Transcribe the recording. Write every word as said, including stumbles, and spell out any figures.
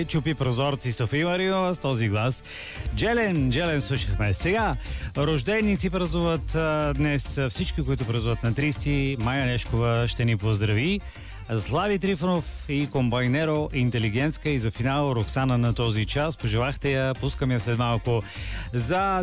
Е, чупи прозорци София Маринова с този глас. Джелен, Джелен слушахме. Сега, рожденици празнуват а, днес всички, които празнуват на тридесети. Майя Нешкова ще ни поздрави. Слави Трифонов и комбайнеро Интелигентска и за финал Роксана на този час. Пожелахте я, пускам я след малко за